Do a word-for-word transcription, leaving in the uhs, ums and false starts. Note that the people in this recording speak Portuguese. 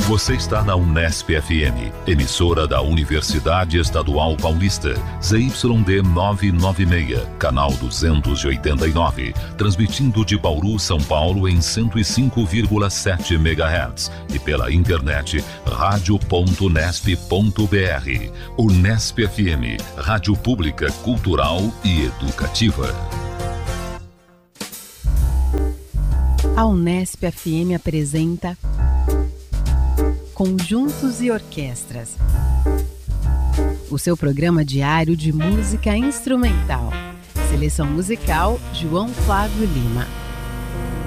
Você está na Unesp F M, emissora da Universidade Estadual Paulista, Z Y D novecentos e noventa e seis, canal duzentos e oitenta e nove, transmitindo de Bauru, São Paulo em cento e cinco vírgula sete megahertz e pela internet rádio ponto unesp ponto br. Unesp F M, rádio pública, cultural e educativa. A Unesp F M apresenta Conjuntos e Orquestras, o seu programa diário de música instrumental. Seleção musical, João Flávio Lima.